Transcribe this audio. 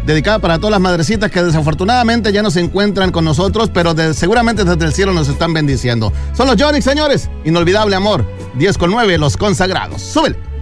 dedicada para todas las madrecitas que desafortunadamente ya no se encuentran con nosotros, pero seguramente desde el cielo nos están bendiciendo. Son los Yonix, señores. Inolvidable amor. 10 con 9, los consagrados. Súbele.